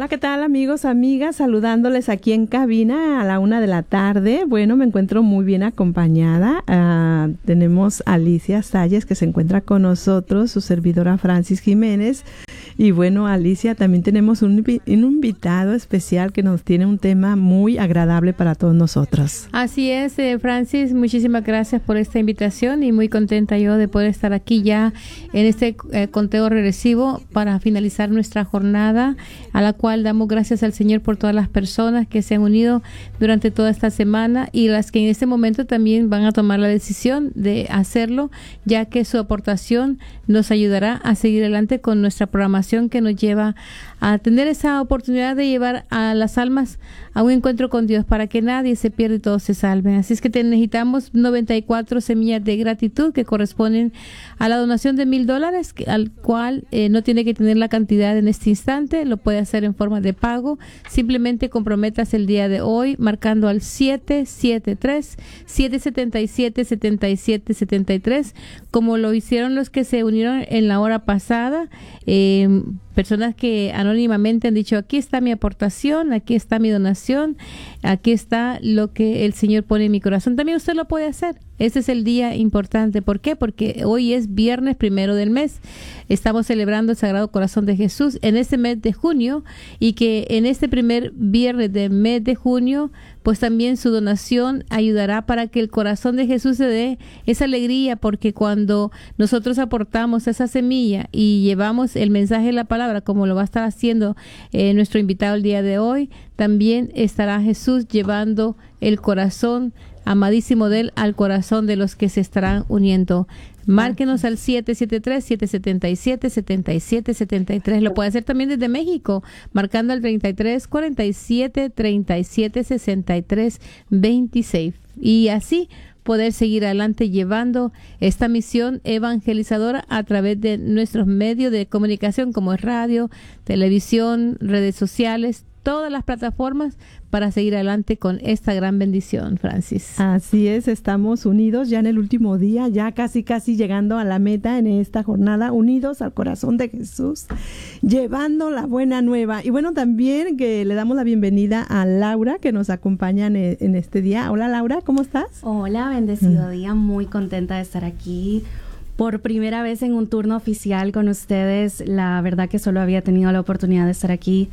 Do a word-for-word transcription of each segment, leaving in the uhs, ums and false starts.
Hola, ¿qué tal amigos, amigas? Saludándoles aquí en cabina a la una de la tarde. Bueno, me encuentro muy bien acompañada. Uh, tenemos a Alicia Salles que se encuentra con nosotros, su servidora Francis Jiménez. Y bueno, Alicia, también tenemos un, un invitado especial que nos tiene un tema muy agradable para todos nosotros. Así es, eh, Francis, muchísimas gracias por esta invitación y muy contenta yo de poder estar aquí ya en este eh, conteo regresivo para finalizar nuestra jornada, a la cual damos gracias al Señor por todas las personas que se han unido durante toda esta semana y las que en este momento también van a tomar la decisión de hacerlo, ya que su aportación nos ayudará a seguir adelante con nuestra programación que nos lleva a tener esa oportunidad de llevar a las almas a un encuentro con Dios para que nadie se pierda y todos se salven. Así es que te necesitamos noventa y cuatro semillas de gratitud que corresponden a la donación de mil dólares, al cual eh, no tiene que tener la cantidad en este instante, lo puede hacer en forma de pago. Simplemente comprometas el día de hoy marcando al siete siete tres, siete siete siete, siete siete siete tres, como lo hicieron los que se unieron en la hora pasada. Eh, personas que anónimamente han dicho, aquí está mi aportación, aquí está mi donación, aquí está lo que el Señor pone en mi corazón. También usted lo puede hacer. Este es el día importante. ¿Por qué? Porque hoy es viernes primero del mes. Estamos celebrando el Sagrado Corazón de Jesús en este mes de junio, y que en este primer viernes del mes de junio, pues también su donación ayudará para que el corazón de Jesús se dé esa alegría, porque cuando nosotros aportamos esa semilla y llevamos el mensaje de la palabra, como lo va a estar haciendo eh, nuestro invitado el día de hoy, también estará Jesús llevando el corazón amadísimo de él al corazón de los que se estarán uniendo. Márquenos al siete siete tres, siete siete siete, siete siete siete tres. Lo puede hacer también desde México, marcando al treinta y tres, cuarenta y siete, treinta y siete, sesenta y tres, veintiséis. Y así poder seguir adelante llevando esta misión evangelizadora a través de nuestros medios de comunicación, como es radio, televisión, redes sociales, todas las plataformas, para seguir adelante con esta gran bendición, Francis. Así es, estamos unidos ya en el último día, ya casi casi llegando a la meta en esta jornada, unidos al corazón de Jesús, llevando la buena nueva. Y bueno, también que le damos la bienvenida a Laura, que nos acompaña en, en este día. Hola Laura, ¿cómo estás? Hola, bendecido mm. día, muy contenta de estar aquí por primera vez en un turno oficial con ustedes. La verdad que solo había tenido la oportunidad de estar aquí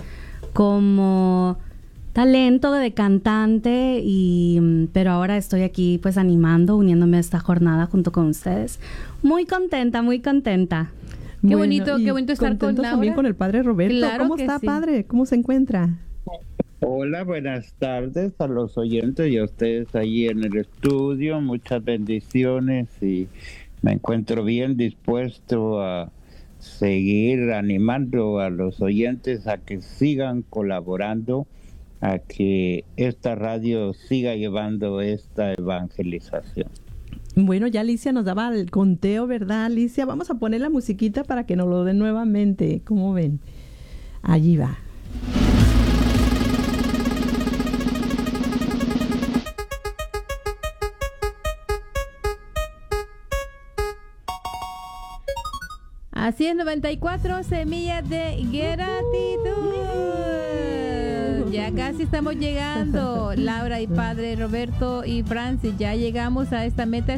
como talento de cantante, y pero ahora estoy aquí pues animando, uniéndome a esta jornada junto con ustedes. Muy contenta, muy contenta. Qué bueno, bonito, qué bonito estar con Laura. También con el padre Roberto. Claro. ¿Cómo está, sí. padre? ¿Cómo se encuentra? Hola, buenas tardes a los oyentes y a ustedes allí en el estudio. Muchas bendiciones, y me encuentro bien dispuesto a seguir animando a los oyentes a que sigan colaborando, a que esta radio siga llevando esta evangelización. Bueno, ya Alicia nos daba el conteo, ¿verdad, Alicia? Vamos a poner la musiquita para que nos lo den nuevamente. ¿Cómo ven? Allí va. Así es, noventa y cuatro semillas de gratitud. Ya casi estamos llegando. Laura y padre Roberto y Francis, ya llegamos a esta meta